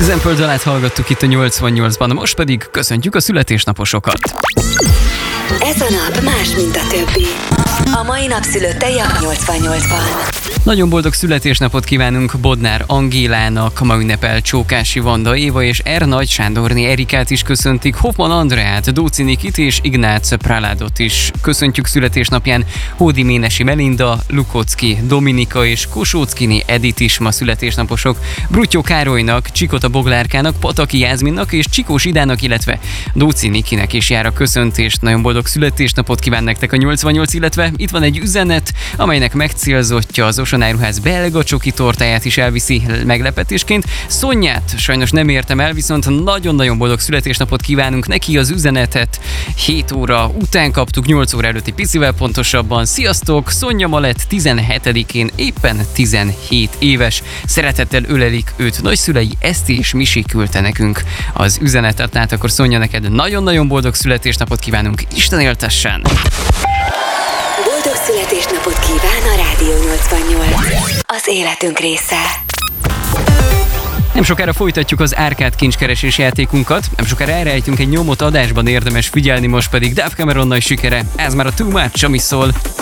Example dalát hallgattuk itt a 88-ban, most pedig köszöntjük a születésnaposokat. Ez a nap más, mint a többi. A mai napszülöttei a 88-ban. Nagyon boldog születésnapot kívánunk Bodnár Angélának, ma ünnepel Csókási Vanda Éva és Nagy Sándorné Erikát is köszöntik, Hoffman Andreát, Dóci Nikit és Ignác Praládot is köszöntjük születésnapján, Hódi Ménesi Melinda, Lukocki Dominika és Kosóczkini Edit is ma születésnaposok, Brutyó Károlynak, Csikota Boglárkának, Pataki Jászminnak és Csikós Idának, illetve Dóci Nikinek is jár a köszöntést. Nagyon boldog születésnapot kíván nektek a 88, illetve itt van egy üzenet, amelynek megcélzottja az Oson Áruház belga csoki tortáját is elviszi meglepetésként. Szonyát sajnos nem értem el, viszont nagyon-nagyon boldog születésnapot kívánunk neki. Az üzenetet 7 óra után kaptuk, 8 óra előtt egy picivel pontosabban. Sziasztok! Szonya ma lett 17-én, éppen 17 éves. Szeretettel ölelik őt nagyszülei, Eszti és Misi küldte nekünk az üzenetet. Tehát akkor Szonya, neked nagyon-nagyon boldog születésnapot kívánunk, Isten éltessen! Boldog születésnapot kíván a Rádió 88. Az életünk része. Nem sokára folytatjuk az árkád kincskeresés játékunkat, nem sokára elrejtünk egy nyomot adásban, érdemes figyelni, most pedig Dave Cameronnal sikere, ez már a Too Much, ami szól.